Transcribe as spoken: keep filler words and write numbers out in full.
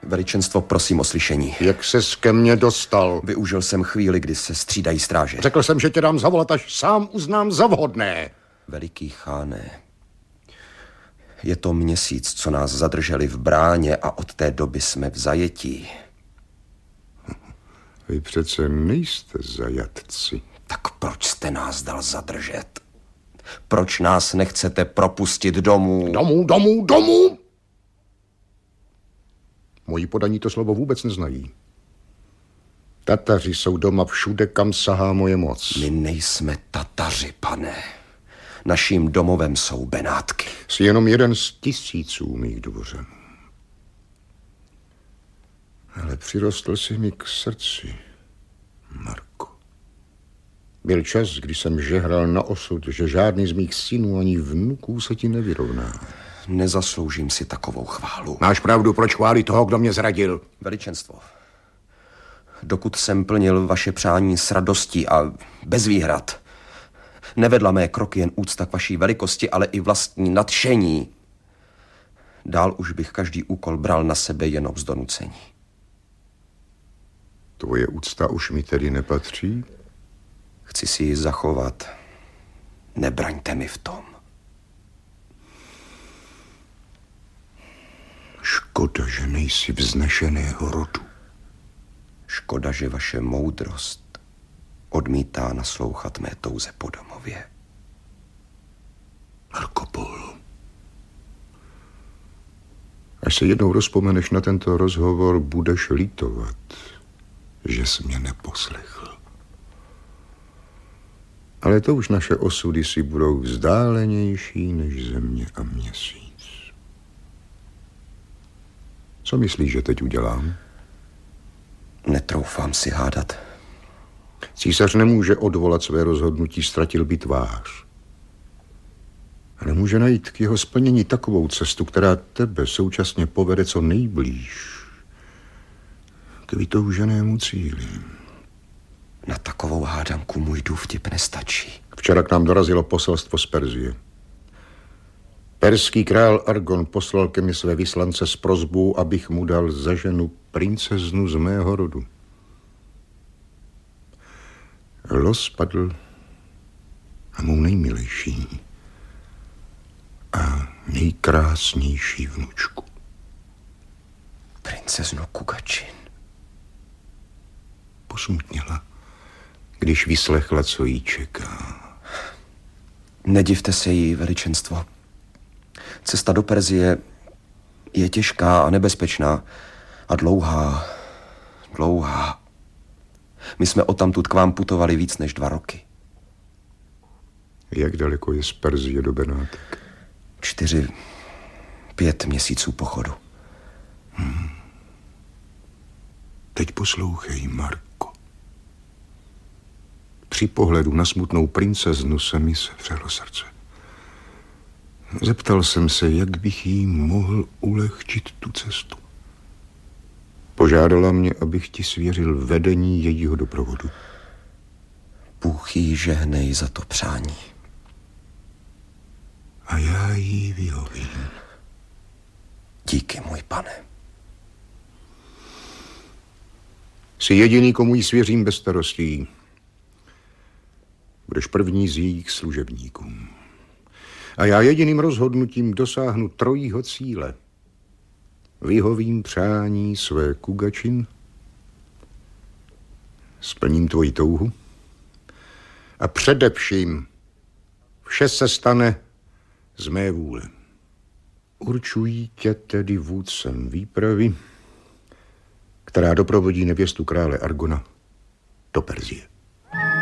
Veličenstvo, prosím o slyšení. Jak ses ke mně dostal? Využil jsem chvíli, kdy se střídají stráže. Řekl jsem, že tě dám zavolat, až sám uznám za vhodné. Veliký cháne, je to měsíc, co nás zadrželi v bráně a od té doby jsme v zajetí. Vy přece nejste zajatci. Tak proč jste nás dal zadržet? Proč nás nechcete propustit domů? Domů, domů, domů! Moji podaní to slovo vůbec neznají. Tataři jsou doma všude, kam sahá moje moc. My nejsme Tataři, pane. Naším domovem jsou Benátky. Jsi jenom jeden z tisíců mých dvořanů. Ale přirostl jsi mi k srdci, Marko. Byl čas, kdy jsem žehral na osud, že žádný z mých synů ani vnuků se ti nevyrovná. Nezasloužím si takovou chválu. Máš pravdu, proč chválí toho, kdo mě zradil? Veličenstvo, dokud jsem plnil vaše přání s radostí a bez výhrad, nevedla mé kroky jen úcta k vaší velikosti, ale i vlastní nadšení. Dál už bych každý úkol bral na sebe jenom z donucení. Tvoje úcta už mi tedy nepatří? Chci si ji zachovat. Nebraňte mi v tom. Škoda, že nejsi vznešeného rodu. Škoda, že vaše moudrost odmítá naslouchat mé touze po domově. Marco Polo, až se jednou rozpomeneš na tento rozhovor, budeš litovat, že jsi mě neposlechl. Ale to už naše osudy si budou vzdálenější než země a měsíc. Co myslíš, že teď udělám? Netroufám si hádat. Císař nemůže odvolat své rozhodnutí, ztratil by tvář. Ale může najít k jeho splnění takovou cestu, která tebe současně povede co nejblíž k vytouženému cíli. Na takovou hádanku můj důvtip nestačí. Včera k nám dorazilo poselstvo z Perzie. Perský král Argon poslal ke mně své vyslance s prosbou, abych mu dal za ženu princeznu z mého rodu. Los padl a mou nejmilejší a nejkrásnější vnučku. Princeznu Kugačin. Posmutněla, když vyslechla, co jí čeká. Nedivte se jí, veličenstvo. Cesta do Perzie je těžká a nebezpečná a dlouhá, dlouhá. My jsme odtamtud k vám putovali víc než dva roky. Jak daleko je z Perzie do Benátek? Čtyři, pět měsíců pochodu. Hmm. Teď poslouchej, Marko. Při pohledu na smutnou princeznu se mi sevřelo srdce. Zeptal jsem se, jak bych jí mohl ulehčit tu cestu. Požádala mě, abych ti svěřil vedení jejího doprovodu. Bůh jí žehnej za to přání. A já jí vyhovím. Díky, můj pane. Jsi jediný, komu jí svěřím bez starostí. Budeš první z jejich služebníků. A já jediným rozhodnutím dosáhnu trojího cíle. Vyhovím přání své Kugačin, splním tvoji touhu a především vše se stane z mé vůle. Určují tě tedy vůdcem výpravy, která doprovodí nevěstu krále Argona do Perzie.